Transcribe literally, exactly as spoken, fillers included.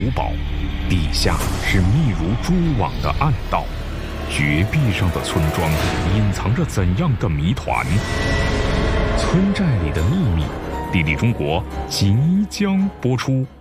古堡，地下是密如蛛网的暗道，绝壁上的村庄隐藏着怎样的谜团？村寨里的秘密，地理中国即将播出。